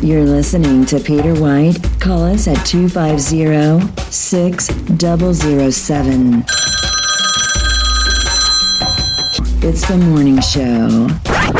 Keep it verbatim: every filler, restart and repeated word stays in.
You're listening to Peter White. Call us at two five zero, six zero zero seven. It's the morning show.